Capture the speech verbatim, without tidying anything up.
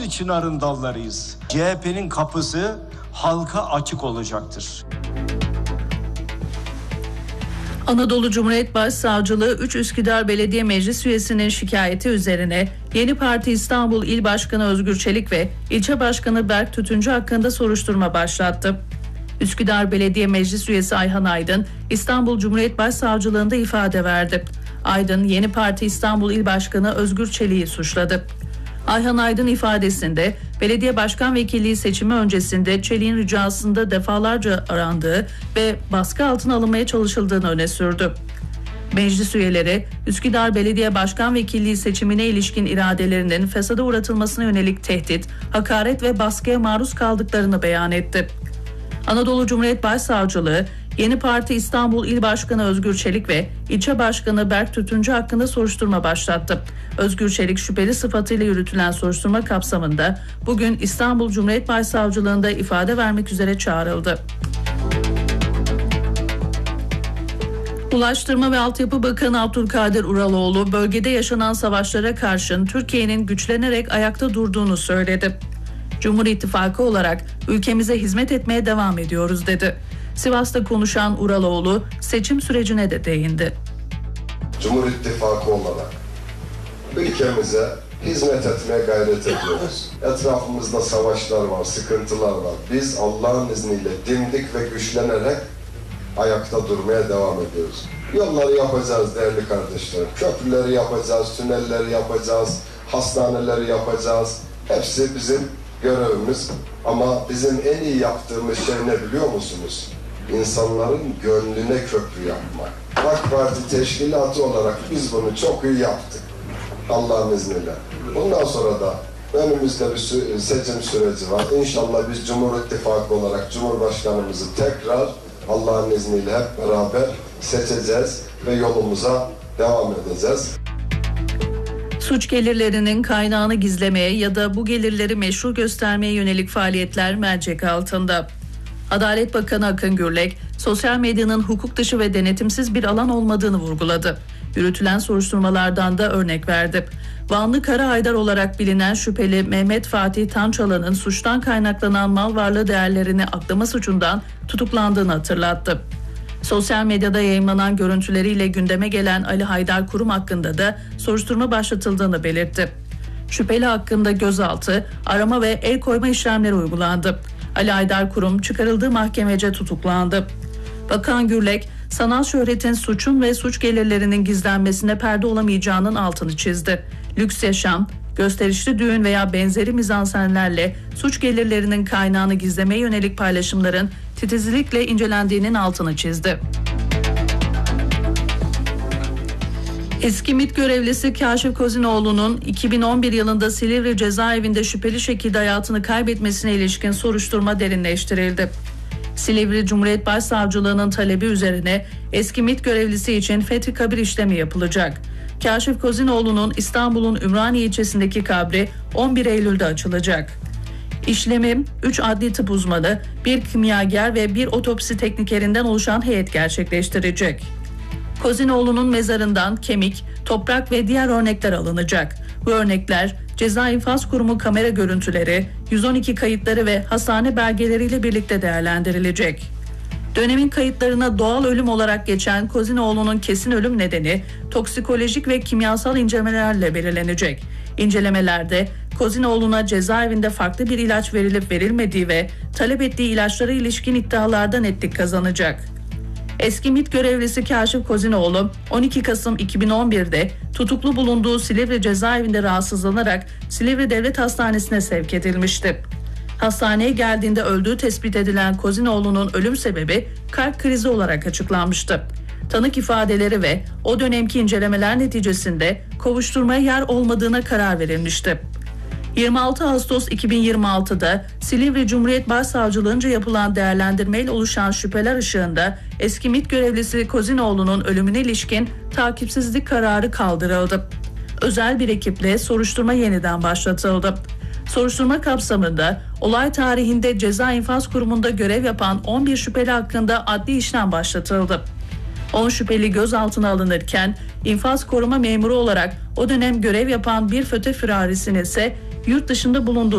Mavi çınarın dallarıyız. C H P'nin kapısı halka açık olacaktır. Anadolu Cumhuriyet Başsavcılığı üç Üsküdar Belediye Meclis üyesinin şikayeti üzerine Yeni Parti İstanbul İl Başkanı Özgür Çelik ve İlçe Başkanı Berk Tütüncü hakkında soruşturma başlattı. Üsküdar Belediye Meclis üyesi Ayhan Aydın, İstanbul Cumhuriyet Başsavcılığında ifade verdi. Aydın, Yeni Parti İstanbul İl Başkanı Özgür Çelik'i suçladı. Ayhan Aydın ifadesinde belediye başkan vekilliği seçimi öncesinde Çelik'in ricasında defalarca arandığı ve baskı altına alınmaya çalışıldığını öne sürdü. Meclis üyeleri Üsküdar Belediye Başkan Vekilliği seçimine ilişkin iradelerinin fesada uğratılmasına yönelik tehdit, hakaret ve baskıya maruz kaldıklarını beyan etti. Anadolu Cumhuriyet Başsavcılığı, Yeni Parti İstanbul İl Başkanı Özgür Çelik ve İlçe Başkanı Berk Tütüncü hakkında soruşturma başlattı. Özgür Çelik şüpheli sıfatıyla yürütülen soruşturma kapsamında bugün İstanbul Cumhuriyet Başsavcılığında ifade vermek üzere çağrıldı. Ulaştırma ve Altyapı Bakanı Abdülkadir Uraloğlu, bölgede yaşanan savaşlara karşın Türkiye'nin güçlenerek ayakta durduğunu söyledi. Cumhur İttifakı olarak ülkemize hizmet etmeye devam ediyoruz dedi. Sivas'ta konuşan Uraloğlu seçim sürecine de değindi. Cumhur İttifakı olarak ülkemize hizmet etmeye gayret ediyoruz. Etrafımızda savaşlar var, sıkıntılar var. Biz Allah'ın izniyle dimdik ve güçlenerek ayakta durmaya devam ediyoruz. Yolları yapacağız değerli kardeşlerim. Köprüleri yapacağız, tünelleri yapacağız, hastaneleri yapacağız. Hepsi bizim görevimiz. Ama bizim en iyi yaptığımız şey ne biliyor musunuz? İnsanların gönlüne köprü yapmak. AK Parti teşkilatı olarak biz bunu çok iyi yaptık. Allah'ın izniyle. Bundan sonra da önümüzde bir seçim süreci var. İnşallah biz Cumhur İttifakı olarak Cumhurbaşkanımızı tekrar Allah'ın izniyle hep beraber seçeceğiz ve yolumuza devam edeceğiz. Suç gelirlerinin kaynağını gizlemeye ya da bu gelirleri meşru göstermeye yönelik faaliyetler mercek altında. Adalet Bakanı Akın Gürlek, sosyal medyanın hukuk dışı ve denetimsiz bir alan olmadığını vurguladı. Yürütülen soruşturmalardan da örnek verdi. Vanlı Kara Haydar olarak bilinen şüpheli Mehmet Fatih Tançalan'ın suçtan kaynaklanan mal varlığı değerlerini aklama suçundan tutuklandığını hatırlattı. Sosyal medyada yayımlanan görüntüleriyle gündeme gelen Ali Haydar Kurum hakkında da soruşturma başlatıldığını belirtti. Şüpheli hakkında gözaltı, arama ve el koyma işlemleri uygulandı. Ali Haydar Kurum çıkarıldığı mahkemece tutuklandı. Bakan Gürlek, sanal şöhretin suçun ve suç gelirlerinin gizlenmesine perde olamayacağının altını çizdi. Lüks yaşam, gösterişli düğün veya benzeri mizansenlerle suç gelirlerinin kaynağını gizlemeye yönelik paylaşımların titizlikle incelendiğinin altını çizdi. Eski MİT görevlisi Kaşif Kozinoğlu'nun iki bin on bir yılında Silivri cezaevinde şüpheli şekilde hayatını kaybetmesine ilişkin soruşturma derinleştirildi. Silivri Cumhuriyet Başsavcılığı'nın talebi üzerine eski MİT görevlisi için fethi kabir işlemi yapılacak. Kaşif Kozinoğlu'nun İstanbul'un Ümraniye ilçesindeki kabri on bir Eylül'de açılacak. İşlemi üç adli tıp uzmanı, bir kimyager ve bir otopsi teknikerinden oluşan heyet gerçekleştirecek. Kozinoğlu'nun mezarından kemik, toprak ve diğer örnekler alınacak. Bu örnekler Ceza İnfaz Kurumu kamera görüntüleri, yüz on iki kayıtları ve hastane belgeleriyle birlikte değerlendirilecek. Dönemin kayıtlarına doğal ölüm olarak geçen Kozinoğlu'nun kesin ölüm nedeni toksikolojik ve kimyasal incelemelerle belirlenecek. İncelemelerde Kozinoğlu'na cezaevinde farklı bir ilaç verilip verilmediği ve talep ettiği ilaçlara ilişkin iddialarda netlik kazanacak. Eski MİT görevlisi Kaşif Kozinoğlu on iki Kasım iki bin on bir'de tutuklu bulunduğu Silivri cezaevinde rahatsızlanarak Silivri Devlet Hastanesi'ne sevk edilmişti. Hastaneye geldiğinde öldüğü tespit edilen Kozinoğlu'nun ölüm sebebi kalp krizi olarak açıklanmıştı. Tanık ifadeleri ve o dönemki incelemeler neticesinde kovuşturmaya yer olmadığına karar verilmişti. yirmi altı Ağustos iki bin yirmi altı'da Silivri Cumhuriyet Başsavcılığınca yapılan değerlendirmeyle oluşan şüpheler ışığında eski MİT görevlisi Kozinoğlu'nun ölümüne ilişkin takipsizlik kararı kaldırıldı. Özel bir ekiple soruşturma yeniden başlatıldı. Soruşturma kapsamında olay tarihinde Ceza İnfaz Kurumu'nda görev yapan on bir şüpheli hakkında adli işlem başlatıldı. on şüpheli gözaltına alınırken infaz koruma memuru olarak o dönem görev yapan bir FETÖ firarisinin ise yurt dışında bulunduğu